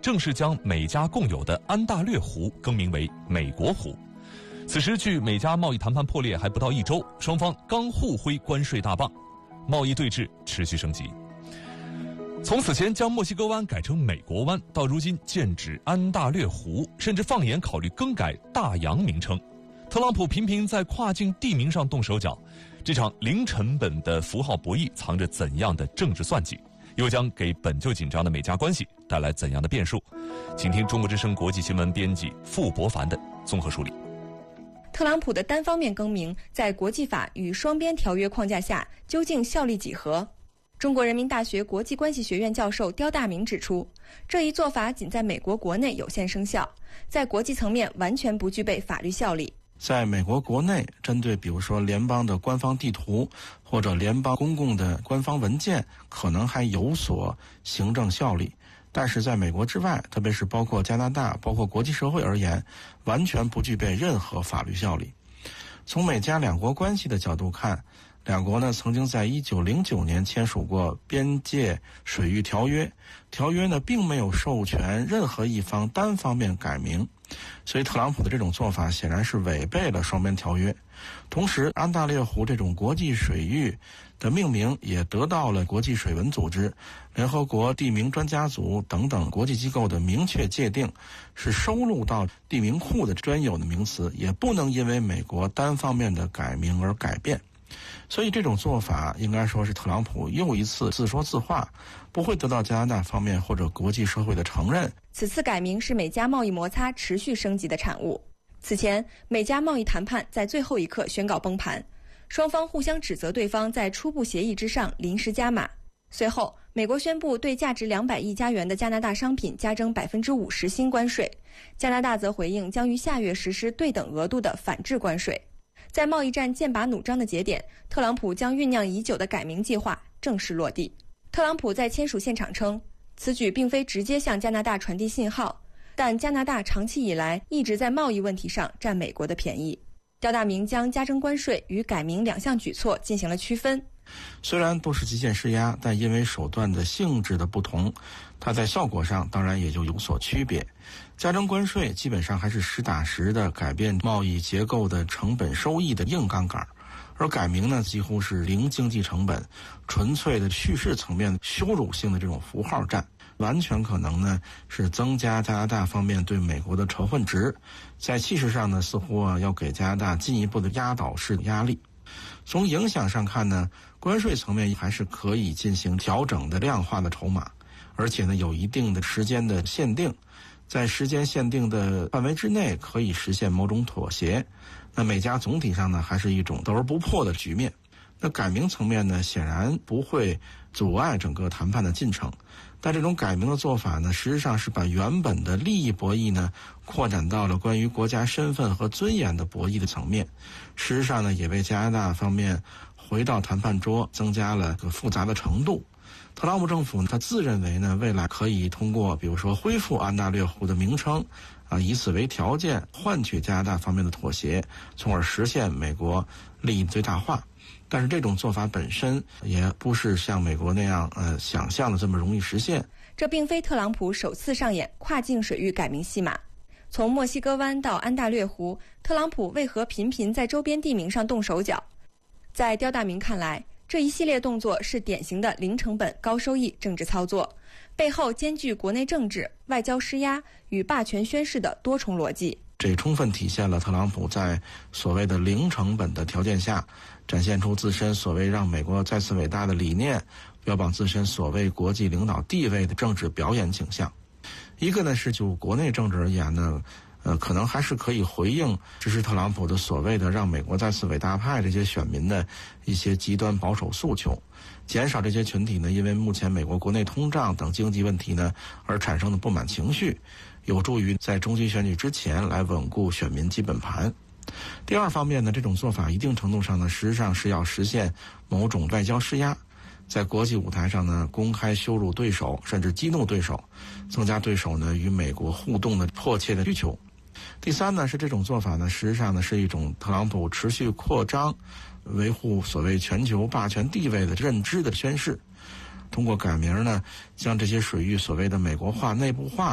正式将美加共有的安大略湖更名为美国湖。此时距美加贸易谈判破裂还不到1周，双方刚互挥关税大棒，贸易对峙持续升级。从此前将墨西哥湾改成美国湾，到如今剑指安大略湖，甚至放眼考虑更改大洋名称，特朗普频频在跨境地名上动手脚。这场零成本的符号博弈藏着怎样的政治算计，又将给本就紧张的美加关系带来怎样的变数？请听中国之声国际新闻编辑傅博凡的综合梳理。 特朗普的单方面更名，在国际法与双边条约框架下，究竟效力几何？中国人民大学国际关系学院教授刁大明指出，这一做法仅在美国国内有限生效，在国际层面完全不具备法律效力。 在美国国内，针对比如说联邦的官方地图或者联邦公共的官方文件，可能还有所行政效力，但是在美国之外，特别是包括加拿大、包括国际社会而言，完全不具备任何法律效力。从美加两国关系的角度看，两国呢曾经在1909年签署过边界水域条约，条约呢并没有授权任何一方单方面改名，所以特朗普的这种做法显然是违背了双边条约。同时，安大略湖这种国际水域的命名也得到了国际水文组织、联合国地名专家组等等国际机构的明确界定，是收录到地名库的专有的名词，也不能因为美国单方面的改名而改变。所以这种做法应该说是特朗普又一次自说自话，不会得到加拿大方面或者国际社会的承认。 此次改名是美加贸易摩擦持续升级的产物。此前，美加贸易谈判在最后一刻宣告崩盘，双方互相指责对方在初步协议之上临时加码。随后，美国宣布对价值200亿加元的加拿大商品加征50%新关税，加拿大则回应将于下月实施对等额度的反制关税。在贸易战剑拔弩张的节点，特朗普将酝酿已久的改名计划正式落地。特朗普在签署现场称，此举并非直接向加拿大传递信号，但加拿大长期以来一直在贸易问题上占美国的便宜。刁大明将加征关税与改名两项举措进行了区分。 虽然都是极限施压，但因为手段的性质的不同，它在效果上当然也就有所区别。加征关税基本上还是实打实的改变贸易结构的成本收益的硬杠杆，而改名呢几乎是零经济成本，纯粹的叙事层面羞辱性的这种符号战，完全可能呢是增加加拿大方面对美国的仇恨值，在气势上呢似乎要给加拿大进一步的压倒式的压力。从影响上看呢，关税层面还是可以进行调整的量化的筹码，而且呢有一定的时间的限定，在时间限定的范围之内可以实现某种妥协。那美加总体上呢还是一种斗而不破的局面。那改名层面呢显然不会阻碍整个谈判的进程，但这种改名的做法呢实际上是把原本的利益博弈呢扩展到了关于国家身份和尊严的博弈的层面，事实上呢也为加拿大方面回到谈判桌增加了个复杂的程度。特朗普政府他自认为呢未来可以通过比如说恢复安大略湖的名称以此为条件换取加拿大方面的妥协，从而实现美国利益最大化。但是这种做法本身也不是像美国那样想象的这么容易实现。 这并非特朗普首次上演跨境水域改名戏码。从墨西哥湾到安大略湖，特朗普为何频频在周边地名上动手脚？在刁大明看来，这一系列动作是典型的零成本高收益政治操作，背后兼具国内政治、外交施压与霸权宣示的多重逻辑。 这充分体现了特朗普在所谓的零成本的条件下，展现出自身所谓让美国再次伟大的理念，标榜自身所谓国际领导地位的政治表演倾向。一个呢是就国内政治而言呢，可能还是可以回应支持特朗普的所谓的让美国再次伟大派这些选民的一些极端保守诉求，减少这些群体呢因为目前美国国内通胀等经济问题呢而产生的不满情绪，有助于在中期选举之前来稳固选民基本盘。第二方面呢，这种做法一定程度上呢实际上是要实现某种外交施压，在国际舞台上呢公开羞辱对手，甚至激怒对手，增加对手呢与美国互动的迫切的需求。第三呢是这种做法呢实际上呢是一种特朗普持续扩张维护所谓全球霸权地位的认知的宣示，通过改名呢将这些水域所谓的美国化内部化